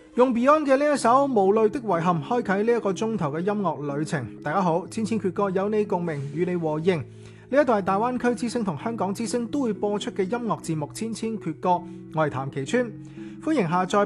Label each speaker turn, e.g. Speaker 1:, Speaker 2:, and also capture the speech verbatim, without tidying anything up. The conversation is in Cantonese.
Speaker 1: 用 Beyond 嘅呢一首《無淚的遺憾》開啟呢一個鐘頭嘅音樂旅程。大家好，千千闕歌有你共鳴，與你和應。呢一度係大灣區之聲同香港之聲都會播出嘅音樂節目《千千闕歌》，我係譚其川。歡迎下載